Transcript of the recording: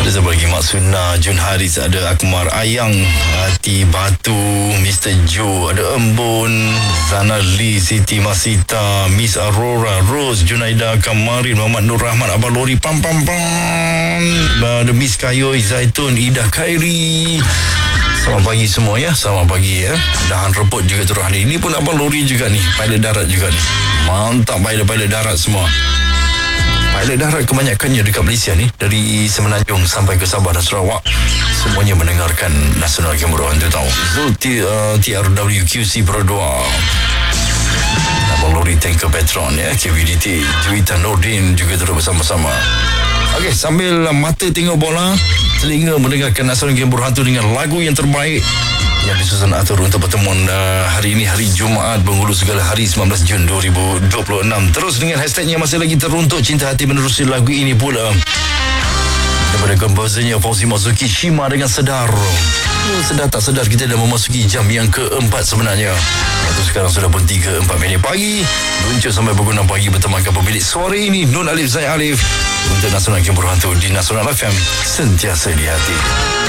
Kita bagi Mak Suna, Jun Haris, ada Akmal Ayang, Hati Batu, Mr. Joe, ada Embun, Zana Lee, Siti Masita, Miss Aurora, Rose, Junaida Kamarin, Muhammad Nur Rahman, Abang Lori, Pam Pam Pam, ada Miss Kayoy, Zaitun, Ida Khairi. Selamat pagi semua ya. Selamat pagi ya. Dahan Reput juga turun hari ini pun Abang Lori juga nih, pilot darat juga nih. Mantap pilot darat semua. Pilot darat kebanyakannya dekat Malaysia ni, dari Semenanjung sampai ke Sabah dan Sarawak, semuanya mendengarkan Nasional Kemuruan tu tahu. Zul TRW QC Pro 2, Abang Lori Tanker Petron ya, KVDT, Juwita Nordin juga terus bersama-sama. Okey, sambil mata tengok bola, telinga mendengarkan Nasional Kemuruan Hantu dengan lagu yang terbaik yang disusun atur untuk pertemuan hari ini, hari Jumaat Penghulu Segala Hari 19 Jun 2026. Terus dengan hashtagnya masih lagi teruntuk cinta hati menerusi lagu ini pula daripada komposernya Fauzi Mazuki, Shima dengan Sedar. Sedar tak sedar kita dah memasuki jam yang keempat sebenarnya. Waktu sekarang sudah pun 3:04 pagi. Luncur sampai pukul 6 pagi bertemankan pemilik suara ini, Nun Alif Zaid Alif, untuk Nasional Kemuruan Hantu di Nasional FM, sentiasa di hati.